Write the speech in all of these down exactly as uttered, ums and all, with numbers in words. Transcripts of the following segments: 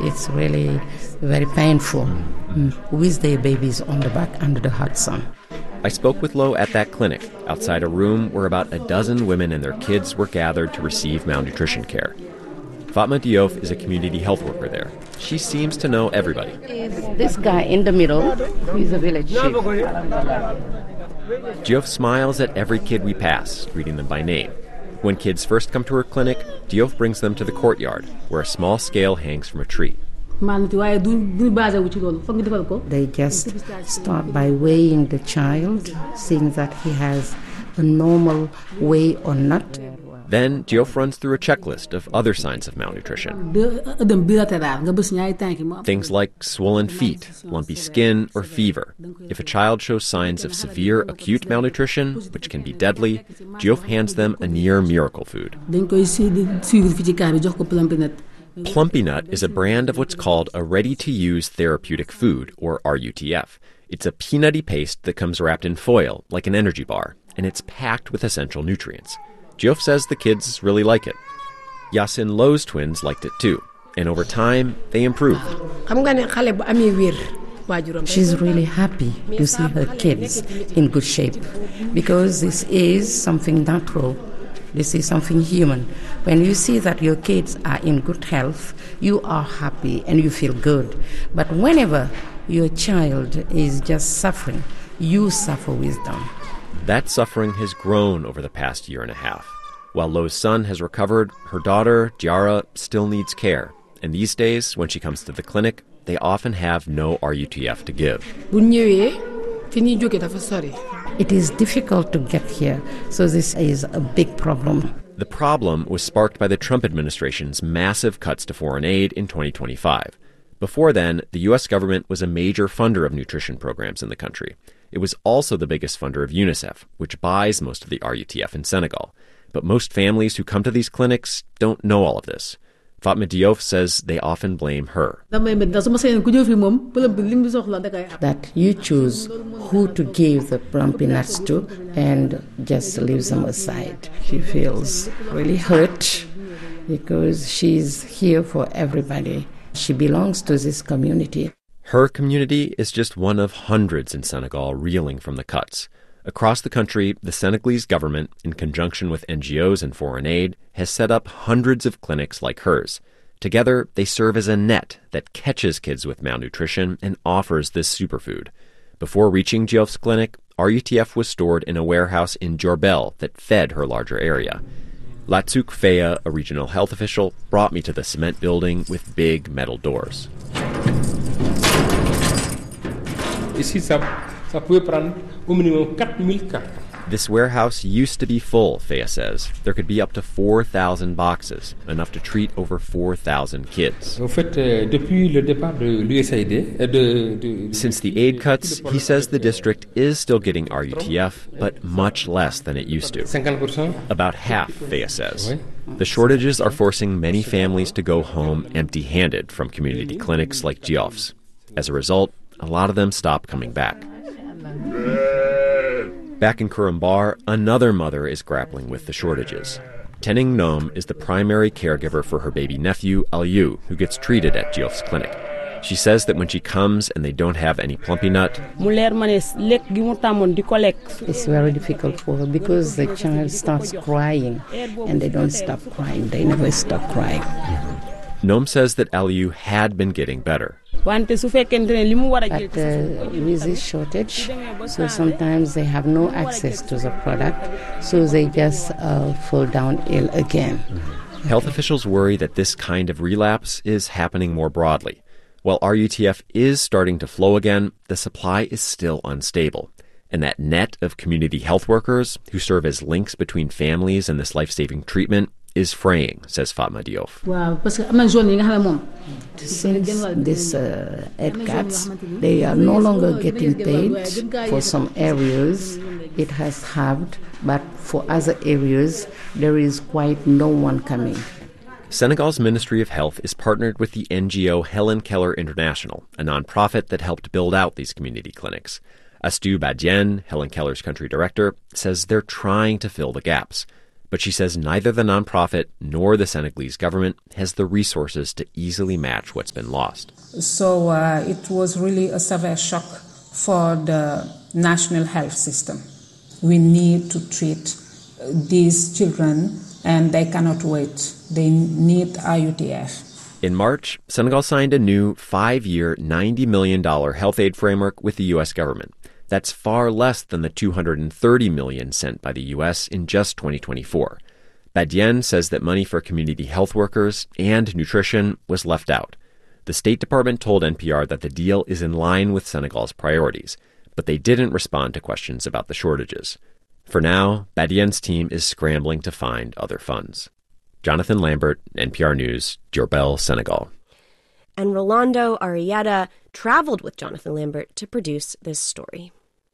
it's really very painful mm. with their babies on the back under the hot sun. I spoke with Lo at that clinic, outside a room where about a dozen women and their kids were gathered to receive malnutrition care. Fatma Diouf is a community health worker there. She seems to know everybody. This guy in the middle, he's a village chief. Diouf smiles at every kid we pass, greeting them by name. When kids first come to her clinic, Diouf brings them to the courtyard, where a small scale hangs from a tree. They just start by weighing the child, seeing that he has a normal weight or not. Then Diouf runs through a checklist of other signs of malnutrition. Things like swollen feet, lumpy skin, or fever. If a child shows signs of severe acute malnutrition, which can be deadly, Diouf hands them a near miracle food. Plumpy Nut is a brand of what's called a ready-to-use therapeutic food, or R U T F. It's a peanutty paste that comes wrapped in foil, like an energy bar, and it's packed with essential nutrients. Diouf says the kids really like it. Yasin Lo's twins liked it too, and over time, they improved. She's really happy to see her kids in good shape, because this is something natural. This is something human. When you see that your kids are in good health, you are happy and you feel good. But whenever your child is just suffering, you suffer with them. That suffering has grown over the past year and a half. While Lo's son has recovered, her daughter, Diarra, still needs care. And these days, when she comes to the clinic, they often have no R U T F to give. It is difficult to get here, so this is a big problem. The problem was sparked by the Trump administration's massive cuts to foreign aid in twenty twenty-five. Before then, the U S government was a major funder of nutrition programs in the country. It was also the biggest funder of UNICEF, which buys most of the R U T F in Senegal. But most families who come to these clinics don't know all of this. Fatma Diouf says they often blame her. That you choose who to give the plumpy nuts to and just leave them aside. She feels really hurt because she's here for everybody. She belongs to this community. Her community is just one of hundreds in Senegal reeling from the cuts. Across the country, the Senegalese government, in conjunction with N G Os and foreign aid, has set up hundreds of clinics like hers. Together, they serve as a net that catches kids with malnutrition and offers this superfood. Before reaching Diouf's clinic, R U T F was stored in a warehouse in Diourbel that fed her larger area. Latsouk Feya, a regional health official, brought me to the cement building with big metal doors. Ici, ça, ça peut prendre au minimum quatre mille cartons. This warehouse used to be full, Feya says. There could be up to four thousand boxes, enough to treat over four thousand kids. En fait, depuis le départ de l'U S A I D, de, de, Since the aid cuts, he says the district is still getting R U T F, but much less than it used to. fifty percent? About half, Feya says. The shortages are forcing many families to go home empty-handed from community clinics like Diouf's. As a result, a lot of them stop coming back. Back in Kurumbar, another mother is grappling with the shortages. Tening Nom is the primary caregiver for her baby nephew, Aliou, who gets treated at Diouf's clinic. She says that when she comes and they don't have any plumpy nut, it's very difficult for her because the child starts crying and they don't stop crying. They never stop crying. Nom says that Aliou had been getting better. But uh, with this shortage, so sometimes they have no access to the product, so they just uh, fall down ill again. Mm-hmm. Health officials worry that this kind of relapse is happening more broadly. While R U T F is starting to flow again, the supply is still unstable. And that net of community health workers who serve as links between families and this life-saving treatment is fraying, says Fatma Diouf. Since this uh, aid cuts, they are no longer getting paid. For some areas, it has halved, but for other areas, there is quite no one coming. Senegal's Ministry of Health is partnered with the N G O Helen Keller International, a nonprofit that helped build out these community clinics. Astou Badiane, Helen Keller's country director, says they're trying to fill the gaps. But she says neither the nonprofit nor the Senegalese government has the resources to easily match what's been lost. So uh, it was really a severe shock for the national health system. We need to treat these children, and they cannot wait. They need I U D F. In March, Senegal signed a new five-year, ninety million dollars health aid framework with the U S government. That's far less than the two hundred thirty million dollars sent by the U S in just twenty twenty-four. Badiane says that money for community health workers and nutrition was left out. The State Department told N P R that the deal is in line with Senegal's priorities, but they didn't respond to questions about the shortages. For now, Badiane's team is scrambling to find other funds. Jonathan Lambert, N P R News, Diourbel, Senegal. And Rolando Arrieta traveled with Jonathan Lambert to produce this story.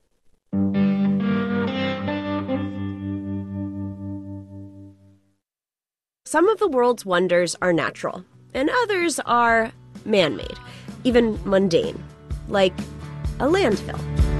Some of the world's wonders are natural, and others are man-made, even mundane, like a landfill.